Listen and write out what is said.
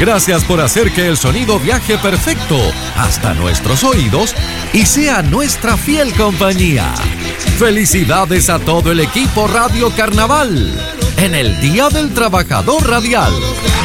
Gracias por hacer que el sonido viaje perfecto hasta nuestros oídos y sea nuestra fiel compañía. Felicidades a todo el equipo Radio Carnaval en el Día del Trabajador Radial.